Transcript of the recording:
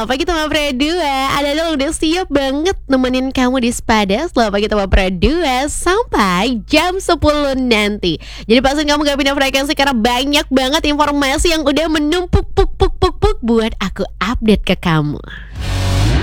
Selamat pagi teman Pro 2. Ada udah siap banget nemenin kamu di Sepada. Selamat pagi teman Pro 2 sampai jam 10 nanti. Jadi pastiin kamu gak pindah frekuensi karena banyak banget informasi yang udah menumpuk buat aku update ke kamu.